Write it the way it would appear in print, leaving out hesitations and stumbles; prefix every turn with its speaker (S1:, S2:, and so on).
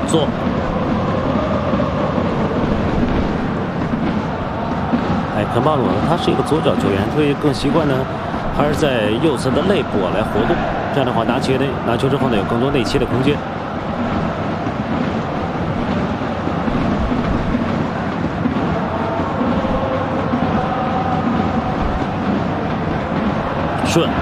S1: 作。哎，肯巴鲁呢，他是一个左脚球员，所以更习惯呢，还是在右侧的肋部来活动。这样的话，拿球之后呢，有更多内切的空间。顺。